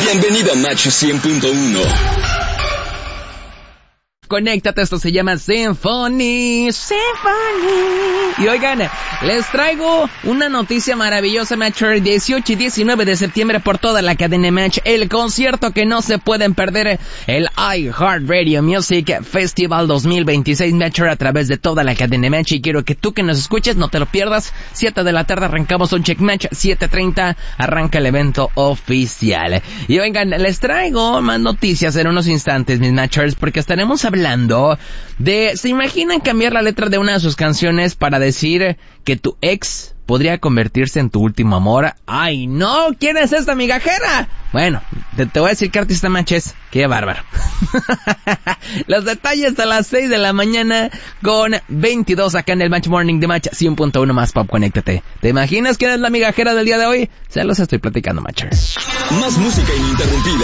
Bienvenido a Match 100.1. Conéctate, esto se llama Symphony. Y oigan, les traigo una noticia maravillosa, Match. 18 y 19 de septiembre por toda la cadena Match, el concierto que no se pueden perder, el iHeartRadio Music Festival 2026, Match, a través de toda la cadena Match. Y quiero que tú que nos escuches no te lo pierdas. 7 de la tarde arrancamos un check match, 7:30 arranca el evento oficial. Y oigan, les traigo más noticias en unos instantes, mis Matchers, porque estaremos hablando de, ¿se imaginan cambiar la letra de una de sus canciones para decir que tu ex podría convertirse en tu último amor? ¡Ay, no! ¿Quién es esta migajera? Bueno, te voy a decir qué artista Match es. ¡Qué bárbaro! Los detalles a las 6 de la mañana con 22 acá en el Match Morning de Match 100.1 más pop. Conéctate. ¿Te imaginas quién es la migajera del día de hoy? Se los estoy platicando, Matchers. Más música ininterrumpida.